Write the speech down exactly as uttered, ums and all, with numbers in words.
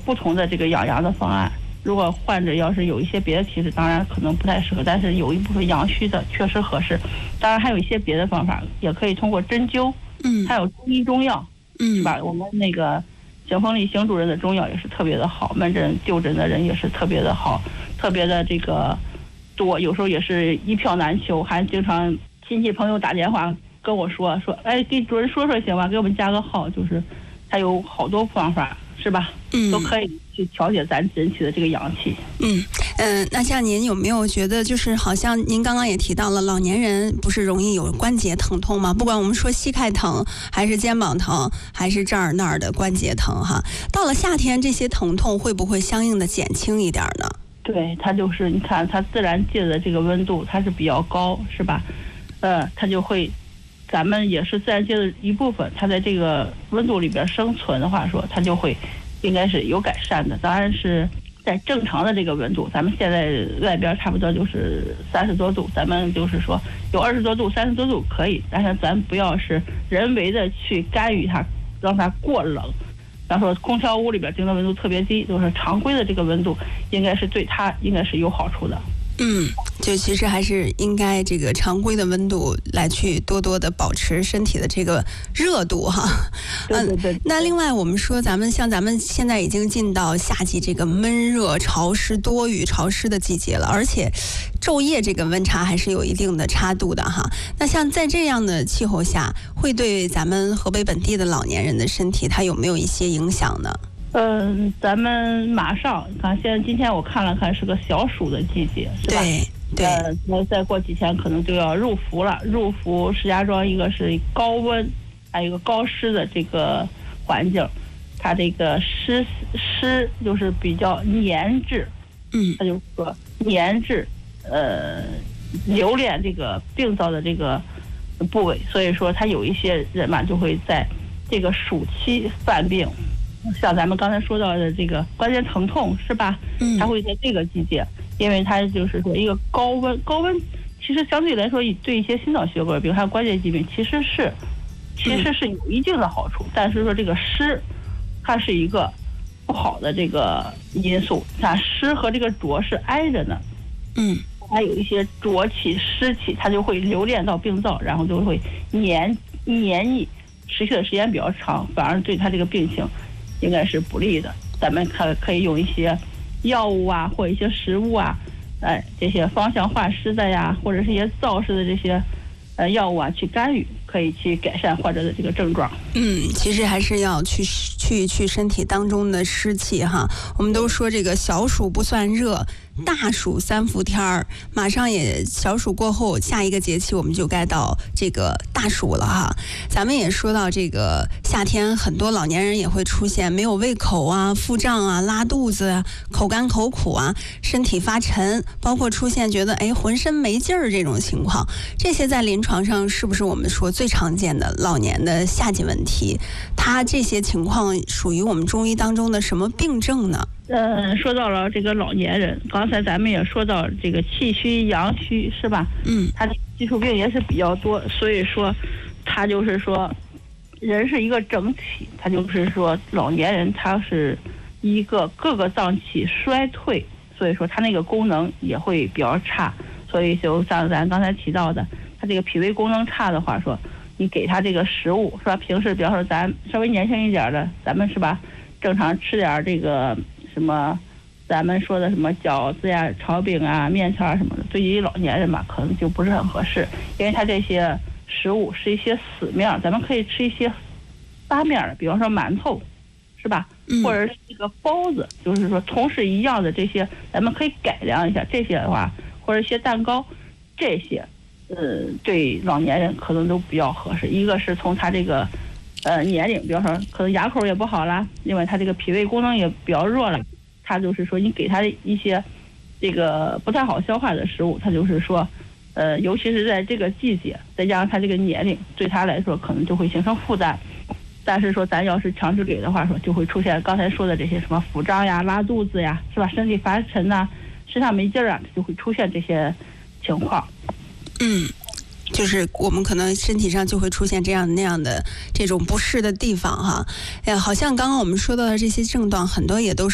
不同的这个养阳的方案。如果患者要是有一些别的体质，当然可能不太适合，但是有一部分阳虚的确实合适。当然还有一些别的方法，也可以通过针灸， 嗯， 还有中医中药， 嗯， 是吧？我们那个邢凤丽邢主任的中药也是特别的好，门诊就诊的人也是特别的好，特别的这个多，有时候也是一票难求，还经常亲戚朋友打电话跟我说说，哎，给主任说说行吧，给我们加个号，就是他有好多方法，是吧？ 嗯， 都可以去调节咱人体的这个阳气。 嗯嗯、呃，那像您有没有觉得，就是好像您刚刚也提到了，老年人不是容易有关节疼痛吗？不管我们说膝盖疼，还是肩膀疼，还是这儿那儿的关节疼哈，到了夏天，这些疼痛会不会相应的减轻一点呢？ 对，它就是你看，它自然界的这个温度它是比较高，是吧？呃，它就会，咱们也是自然界的一部分，它在这个温度里边生存的话说，它就会应该是有改善的。当然是在正常的这个温度，咱们现在外边差不多就是三十多度，咱们就是说有二十多度、三十多度可以，但是咱不要是人为的去干预它，让它过冷。比方说空调屋里边定的温度特别低，就是常规的这个温度应该是对它应该是有好处的。 嗯，就其实还是应该这个常规的温度来去多多的保持身体的这个热度哈。 对对对。 嗯、那另外我们说，咱们像咱们现在已经进到夏季这个闷热、潮湿、多雨、潮湿的季节了，而且昼夜这个温差还是有一定的差度的哈。那像在这样的气候下，会对咱们河北本地的老年人的身体，它有没有一些影响呢？ 嗯、呃，咱们马上看，现在今天我看了看，是个小暑的季节，是吧？ 对对。 呃，那再过几天可能就要入伏了。入伏，石家庄一个是高温，还有一个高湿的这个环境，它这个湿湿就是比较黏滞， 嗯， 它就是说黏滞，呃，留恋这个病灶的这个部位，所以说他有一些人嘛就会在这个暑期犯病。像咱们刚才说到的这个关节疼痛，是吧？ 嗯， 它会在这个季节，因为它就是说一个高温，高温其实相对来说对一些心脑血管，比如像关节疾病，其实是其实是有一定的好处，但是说这个湿，它是一个不好的这个因素。像湿和这个浊是挨着呢， 嗯， 它有一些浊气、湿气，它就会留恋到病灶，然后就会黏黏腻，持续的时间比较长，反而对它这个病情应该是不利的。咱们可可以用一些药物啊，或者一些食物啊，哎，这些芳香化湿的呀，或者是一些燥湿的这些呃药物啊，去干预，可以去改善患者的这个症状。 嗯，其实还是要去去去身体当中的湿气哈。我们都说这个小暑不算热，大暑三伏天儿，马上也小暑过后，下一个节气我们就该到这个大暑了哈。咱们也说到这个夏天，很多老年人也会出现没有胃口啊、腹胀啊、拉肚子啊、口干口苦啊、身体发沉，包括出现觉得哎浑身没劲儿这种情况。这些在临床上是不是我们说最常见的老年的夏季问题？它这些情况属于我们中医当中的什么病症呢？ 嗯，说到了这个老年人，刚才咱们也说到这个气虚、阳虚，是吧？ 嗯， 他的基础病也是比较多，所以说他就是说人是一个整体，他就是说老年人他是一个各个脏器衰退，所以说他那个功能也会比较差。所以就像咱刚才提到的，他这个脾胃功能差的话说，你给他这个食物是吧？平时比方说咱稍微年轻一点的，咱们是吧，正常吃点这个什么，咱们说的什么饺子呀、炒饼啊、面条什么的，对于老年人嘛，可能就不是很合适，因为他这些食物是一些死面，咱们可以吃一些发面的，比方说馒头，是吧？或者是这个包子，就是说同时一样的这些，咱们可以改良一下这些的话，或者一些蛋糕，这些。呃，对老年人可能都比较合适。一个是从他这个呃年龄，比方说可能牙口也不好啦，另外他这个脾胃功能也比较弱了，他就是说你给他一些这个不太好消化的食物，他就是说呃，尤其是在这个季节，再加上他这个年龄，对他来说可能就会形成负担。但是说咱要是强制给的话说，就会出现刚才说的这些什么腹胀呀、拉肚子呀，是吧？身体发沉呐、身上没劲儿啊，就会出现这些情况。 嗯，就是我们可能身体上就会出现这样那样的这种不适的地方哈。哎，好像刚刚我们说到的这些症状，很多也都是